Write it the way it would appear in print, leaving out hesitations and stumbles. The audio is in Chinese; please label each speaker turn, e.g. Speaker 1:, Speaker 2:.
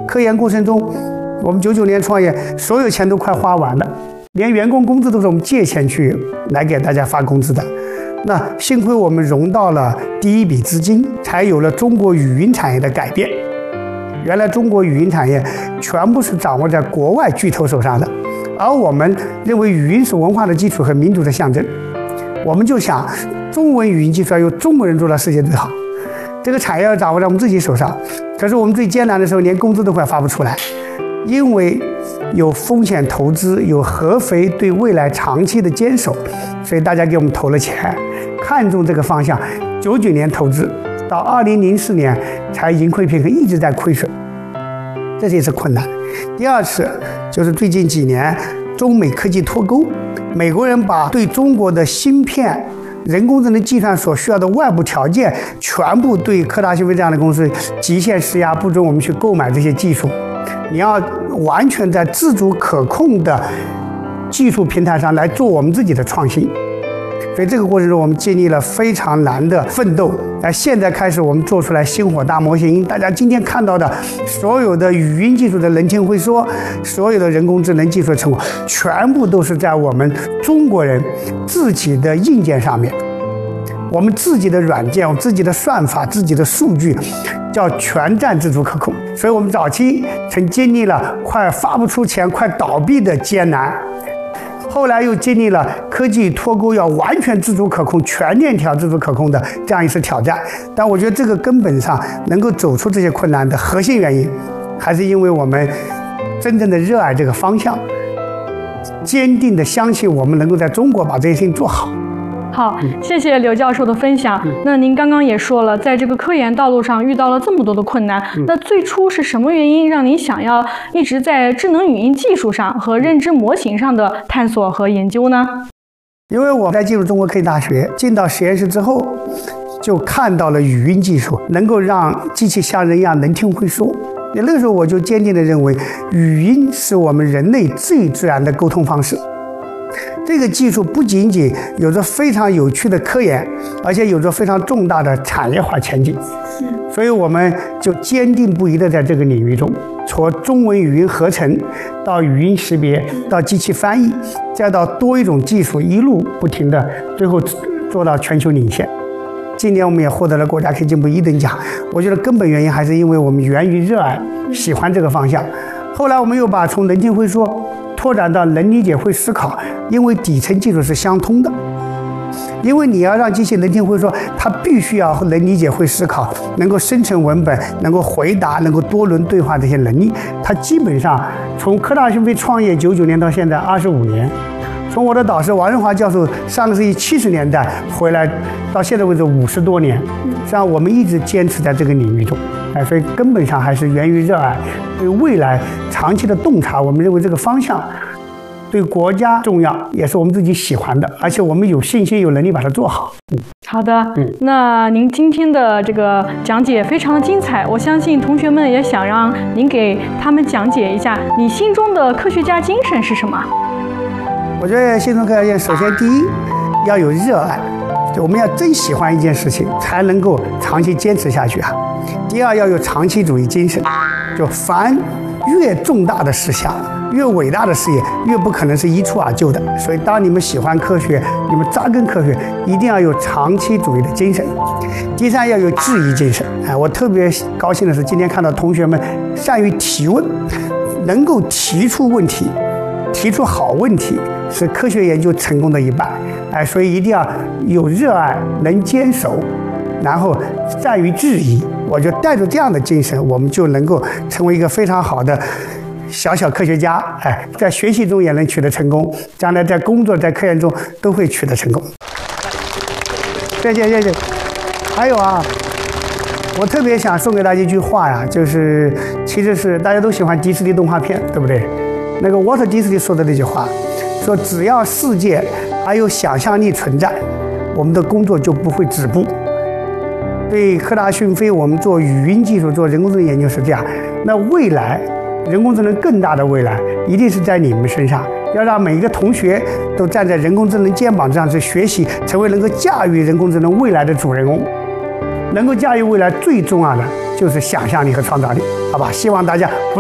Speaker 1: 科研过程中，我们99年创业，所有钱都快花完了，连员工工资都是我们借钱去来给大家发工资的。那幸亏我们融到了第一笔资金，才有了中国语音产业的改变。原来中国语音产业全部是掌握在国外巨头手上的，而我们认为语音是文化的基础和民族的象征，我们就想中文语音技术要由中国人做到世界最好，这个产业要掌握在我们自己手上。可是我们最艰难的时候，连工资都快发不出来，因为有风险投资，有合肥对未来长期的坚守，所以大家给我们投了钱，看中这个方向。99年投资，到2004年才盈亏平衡，一直在亏损，这也是困难。第二次就是最近几年中美科技脱钩，美国人把对中国的芯片、人工智能计算所需要的外部条件，全部对科大讯飞这样的公司极限施压，不准我们去购买这些技术。你要完全在自主可控的技术平台上来做我们自己的创新。所以这个过程中，我们经历了非常难的奋斗。现在开始，我们做出来星火大模型，大家今天看到的所有的语音技术的人听会说，所有的人工智能技术的成果，全部都是在我们中国人自己的硬件上面，我们自己的软件，我们自己的算法，自己的数据，叫全站自主可控。所以我们早期曾经历了快发不出钱、快倒闭的艰难。后来又经历了科技脱钩，要完全自主可控、全链条自主可控的这样一次挑战。但我觉得这个根本上能够走出这些困难的核心原因，还是因为我们真正的热爱这个方向，坚定的相信我们能够在中国把这些事情做好。
Speaker 2: 好，谢谢刘教授的分享。那您刚刚也说了，在这个科研道路上遇到了这么多的困难，那最初是什么原因让您想要一直在智能语音技术上和认知模型上的探索和研究呢？
Speaker 1: 因为我在进入中国科技大学，进到实验室之后，就看到了语音技术能够让机器像人一样能听会说。那个时候我就坚定地认为，语音是我们人类最自然的沟通方式。这个技术不仅仅有着非常有趣的科研，而且有着非常重大的产业化前景。所以我们就坚定不移地在这个领域中，从中文语音合成到语音识别，到机器翻译，再到多一种技术，一路不停地，最后做到全球领先。今年我们也获得了国家科技进步1等奖。我觉得根本原因还是因为我们源于热爱，喜欢这个方向。后来我们又把从能听会说拓展到能理解会思考，因为底层技术是相通的。因为你要让机器能听会说，它必须要能理解会思考，能够生成文本，能够回答，能够多轮对话这些能力。它基本上从科大讯飞创业99年到现在25年，从我的导师王仁华教授上个世纪70年代回来到现在为止50多年，实际上我们一直坚持在这个领域中。所以根本上还是源于热爱，对未来长期的洞察，我们认为这个方向对国家重要，也是我们自己喜欢的，而且我们有信心有能力把它做好。
Speaker 2: 好的，那您今天的这个讲解非常的精彩，我相信同学们也想让您给他们讲解一下你心中的科学家精神是什么。
Speaker 1: 我觉得心中科学家首先第一要有热爱，就我们要真喜欢一件事情才能够长期坚持下去啊。第二要有长期主义精神，就凡越重大的事项，越伟大的事业，越不可能是一蹴而就的。所以当你们喜欢科学，你们扎根科学，一定要有长期主义的精神。第三要有质疑精神。我特别高兴的是今天看到同学们善于提问，能够提出问题，提出好问题，是科学研究成功的一半。所以一定要有热爱，能坚守，然后善于质疑。我就带着这样的精神，我们就能够成为一个非常好的小科学家。在学习中也能取得成功，将来在工作在科研中都会取得成功。谢谢。还有啊，我特别想送给大家一句话呀，就是其实是大家都喜欢迪士尼动画片，对不对？那个沃特迪士尼说的那句话，说只要世界还有想象力存在，我们的工作就不会止步。对科大讯飞，我们做语音技术、做人工智能研究是这样。那未来，人工智能更大的未来，一定是在你们身上。要让每一个同学都站在人工智能肩膀上去学习，成为能够驾驭人工智能未来的主人公。能够驾驭未来最重要的就是想象力和创造力，好吧？希望大家